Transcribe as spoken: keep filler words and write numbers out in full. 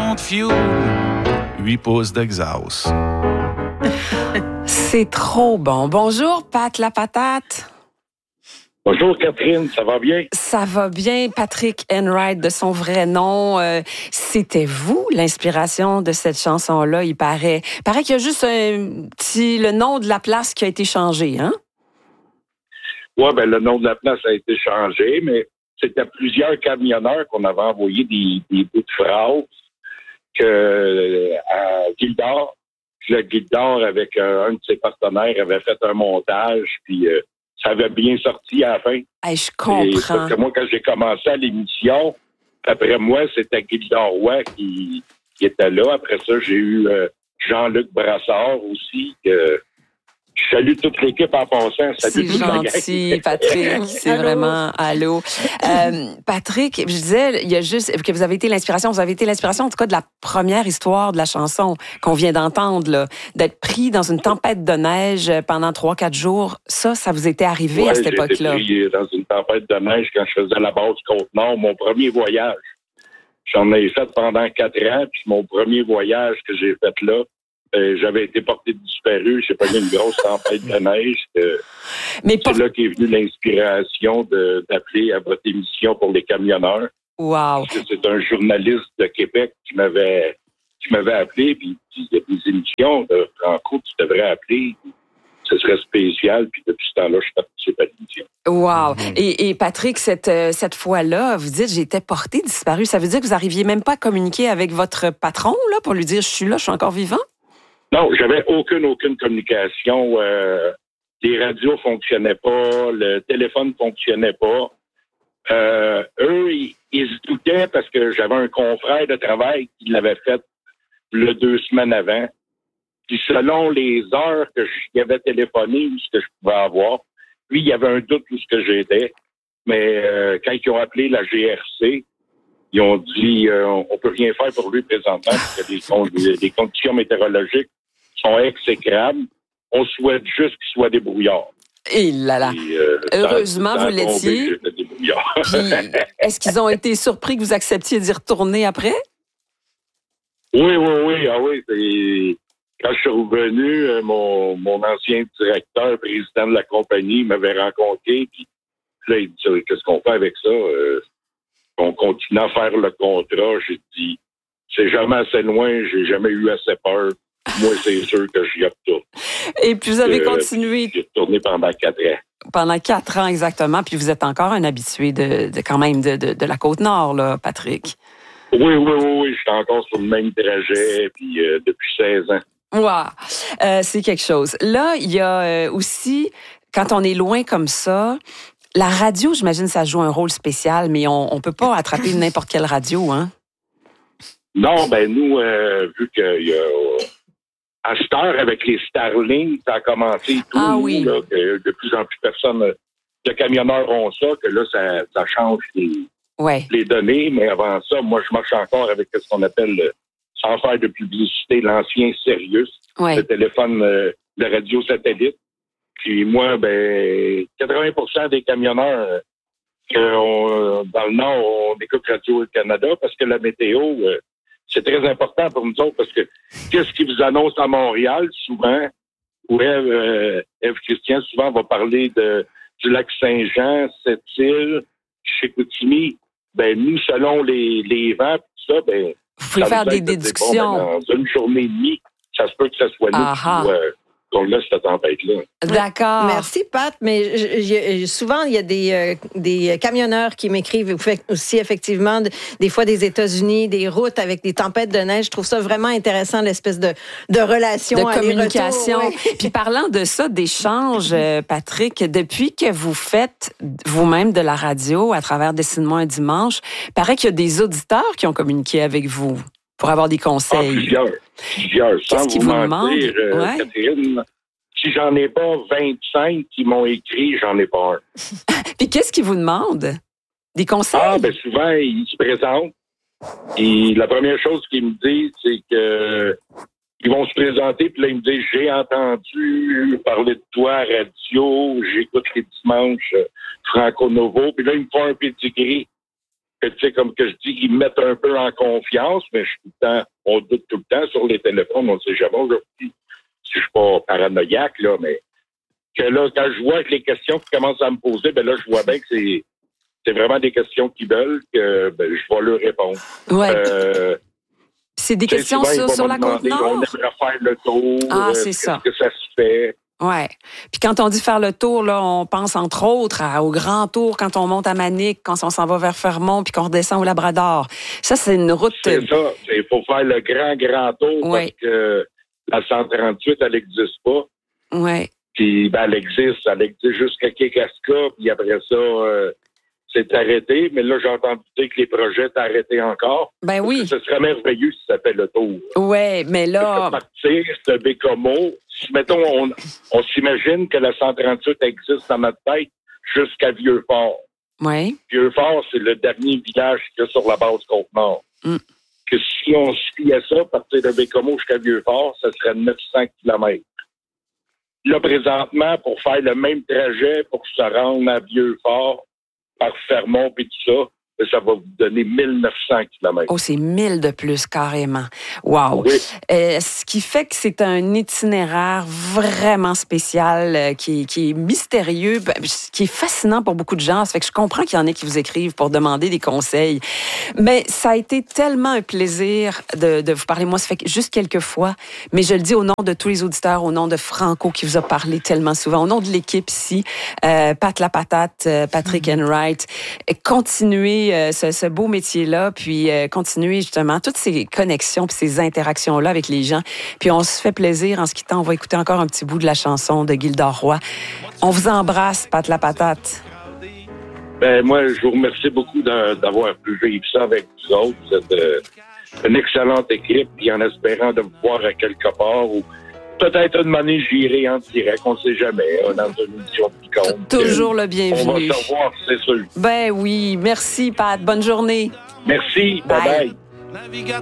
de fuel, huit pouces d'exhaust. C'est trop bon. Bonjour, Pat la patate. Bonjour Catherine, ça va bien? Ça va bien, Patrick Enright de son vrai nom. Euh, c'était vous l'inspiration de cette chanson-là, il paraît. Il paraît qu'il y a juste un petit le nom de la place qui a été changé, hein? Oui, ben le nom de la place a été changé, mais c'était plusieurs camionneurs qu'on avait envoyé des, des bouts de phrases que à Gildor, puis le Gildor avec euh, un de ses partenaires avait fait un montage, puis euh, ça avait bien sorti à la fin. Hey, je comprends. Et, parce que moi, quand j'ai commencé à l'émission, après moi, c'était Gildor Roy qui, qui était là. Après ça, j'ai eu euh, Jean-Luc Brassard aussi, que je salue toute l'équipe en passant. C'est gentil, Patrick. C'est vraiment allô. Euh, Patrick, je disais, il y a juste que vous avez été l'inspiration. Vous avez été l'inspiration, en tout cas, de la première histoire de la chanson qu'on vient d'entendre, là, d'être pris dans une tempête de neige pendant trois, quatre jours. Ça, ça vous était arrivé ouais, à cette époque-là? J'ai été pris dans une tempête de neige quand je faisais la base Côte-Nord, mon premier voyage. J'en ai fait pendant quatre ans, puis mon premier voyage que j'ai fait là, Euh, j'avais été porté disparu, j'ai pas eu une grosse tempête de neige. Euh, Mais c'est pour... là qu'est venue l'inspiration de, d'appeler à votre émission pour les camionneurs. Wow. Parce que c'est un journaliste de Québec qui m'avait qui m'avait appelé, puis il y a des émissions de Franco, tu devrais appeler. Ce serait spécial, puis depuis ce temps-là, je participe à l'émission. Wow. Mm-hmm. Et, et Patrick, cette, cette fois-là, vous dites, j'ai été porté disparu. Ça veut dire que vous n'arriviez même pas à communiquer avec votre patron, là, pour lui dire, je suis là, je suis encore vivant? Non, j'avais aucune, aucune communication. Euh, les radios fonctionnaient pas, le téléphone fonctionnait pas. Euh, eux, ils, ils se doutaient parce que j'avais un confrère de travail qui l'avait fait le deux semaines avant. Puis selon les heures que j'y avais téléphoné ou ce que je pouvais avoir, lui, il y avait un doute où ce que j'étais. Mais euh, quand ils ont appelé la G R C, ils ont dit euh, on peut rien faire pour lui présentement parce que les, les conditions météorologiques sont exécrables. On souhaite juste qu'il soit débrouillard. Et là là. Et, euh, heureusement, vous l'étiez. Puis, est-ce qu'ils ont été surpris que vous acceptiez d'y retourner après? Oui, oui, oui. Ah oui, c'est... Quand je suis revenu, mon, mon ancien directeur, président de la compagnie, m'avait rencontré. Puis là, il dit, qu'est-ce qu'on fait avec ça? Euh, on continue à faire le contrat. J'ai dit, c'est jamais assez loin, j'ai jamais eu assez peur. Moi, c'est sûr que j'y retourne. Et puis, vous avez euh, continué. J'ai retourné pendant quatre ans. Pendant quatre ans, exactement. Puis, vous êtes encore un habitué de, de quand même de, de, de la Côte-Nord, là, Patrick. Oui, oui, oui, oui. Je suis encore sur le même trajet, puis euh, depuis seize ans. Wow. Euh, c'est quelque chose. Là, il y a euh, aussi, quand on est loin comme ça, la radio, j'imagine, ça joue un rôle spécial, mais on ne peut pas attraper n'importe quelle radio, hein? Non, ben nous, euh, vu qu'il y a... À cette heure, avec les Starlink, ça a commencé tout. Ah oui. Là, que de plus en plus personne, de camionneurs ont ça, que là, ça, ça change les, ouais. les données. Mais avant ça, moi, je marche encore avec ce qu'on appelle, le, sans faire de publicité, l'ancien Sirius, ouais. le téléphone euh, de radio satellite. Puis moi, ben, quatre-vingts pour cent des camionneurs euh, on, dans le Nord, on écoute Radio-Canada parce que la météo... Euh, c'est très important pour nous autres parce que qu'est-ce qu'ils vous annoncent à Montréal, souvent, où Ève, euh, Ève Christian, souvent, va parler de, du lac Saint-Jean, Sept-Îles, Chicoutimi. Ben, nous, selon les, les vents, tout ça, ben. Vous pouvez faire des déductions. Bon, ben, dans une journée et demie, ça se peut que ça soit nous Aha. qui euh, qu'on laisse cette tempête-là. D'accord. Merci, Pat. Mais je, je, souvent, il y a des, euh, des camionneurs qui m'écrivent. Vous faites aussi, effectivement, de, des fois des États-Unis, des routes avec des tempêtes de neige. Je trouve ça vraiment intéressant, l'espèce de, de relation. De communication. Ouais. Puis parlant de ça, d'échanges, euh, Patrick, depuis que vous faites vous-même de la radio à travers Dessine-moi un dimanche, il paraît qu'il y a des auditeurs qui ont communiqué avec vous pour avoir des conseils. Ah, plusieurs. Plusieurs. Qu'est-ce qu'ils vous demandent? Euh, ouais. Catherine, si j'en ai pas vingt-cinq qui m'ont écrit, j'en ai pas un. Puis qu'est-ce qu'ils vous demandent? Des conseils? Ah, ben souvent, ils se présentent. Et la première chose qu'ils me disent, c'est que ils vont se présenter, puis là, ils me disent, j'ai entendu parler de toi à la radio, j'écoute les dimanches euh, Franco Novo, puis là, ils me font un pedigree. que, tu sais, comme que je dis, ils me mettent un peu en confiance, mais je suis tout le temps, on doute tout le temps sur les téléphones, on ne sait jamais aujourd'hui si je suis pas paranoïaque, là, mais que là, quand je vois que les questions qui commencent à me poser, ben là, je vois bien que c'est, c'est vraiment des questions qu'ils veulent, que ben, je vais leur répondre. Ouais. Euh, c'est des questions souvent, sur, sur la Côte-Nord? On aimerait faire le tour. Ah, euh, c'est ça. Qu'est-ce que ça se fait? Ouais. Puis quand on dit faire le tour, là, on pense entre autres à, au grand tour quand on monte à Manic, quand on s'en va vers Fermont, puis qu'on redescend au Labrador. Ça, c'est une route. C'est ça. Il faut faire le grand, grand tour ouais. parce que la cent trente-huit, elle n'existe pas. Oui. Puis, ben, elle existe. Elle existe jusqu'à Kekaska, puis après ça, euh, c'est arrêté. Mais là, j'ai entendu dire que les projets étaient arrêtés encore. Ben oui. Ce serait merveilleux si ça fait le tour. Oui, mais là. Partir de Bécomo. Si, mettons, on, on s'imagine que la cent trente-huit existe dans notre tête jusqu'à Vieux-Fort. Oui. Vieux-Fort, c'est le dernier village qu'il y a sur la base Côte-Nord. Mm. Que si on suit à ça, partir de Bécomo jusqu'à Vieux-Fort, ça serait neuf cents kilomètres. Là, présentement, pour faire le même trajet, pour se rendre à Vieux-Fort, par Fermont et tout ça, ça va vous donner mille neuf cents kilomètres. Oh, c'est mille de plus, carrément. Wow. Oui. Euh, ce qui fait que c'est un itinéraire vraiment spécial, euh, qui, qui est mystérieux, qui est fascinant pour beaucoup de gens. Ça fait que je comprends qu'il y en ait qui vous écrivent pour demander des conseils. Mais ça a été tellement un plaisir de, de vous parler. Moi, ça fait juste quelques fois, mais je le dis au nom de tous les auditeurs, au nom de Franco qui vous a parlé tellement souvent, au nom de l'équipe ici, euh, Pat la Patate, euh, Patrick mm-hmm. Enright, continuez euh, ce, ce beau métier-là, puis euh, continuez justement toutes ces connexions puis ces interactions-là avec les gens. Puis on se fait plaisir en ce quittant. On va écouter encore un petit bout de la chanson de Gildor Roy. On vous embrasse, Pat la Patate. Ben moi, je vous remercie beaucoup de, d'avoir pu vivre ça avec vous autres. Vous êtes euh, une excellente équipe, puis en espérant de vous voir à quelque part ou peut-être une année, j'irai en direct, on ne sait jamais, hein, dans une émission de Picon. Toujours le bienvenu. On va se revoir, c'est sûr. Ben oui, merci Pat, bonne journée. Merci, bye bye. bye.